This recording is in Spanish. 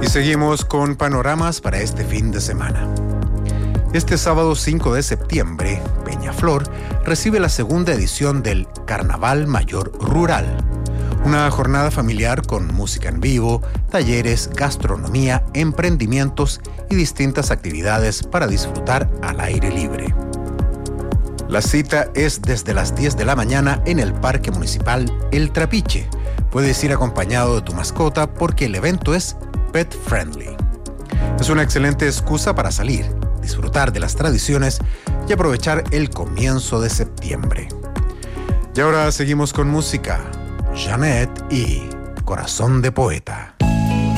seguimos con panoramas para este fin de semana. Este sábado 5 de septiembre, Peñaflor recibe la segunda edición del Carnaval Mayor Rural, una jornada familiar con música en vivo, talleres, gastronomía, emprendimientos y distintas actividades para disfrutar al aire libre. La cita es desde las 10 de la mañana en el Parque Municipal El Trapiche. Puedes ir acompañado de tu mascota porque el evento es pet friendly. Es una excelente excusa para salir, disfrutar de las tradiciones y aprovechar el comienzo de septiembre. Y ahora seguimos con música. Janet y Corazón de Poeta.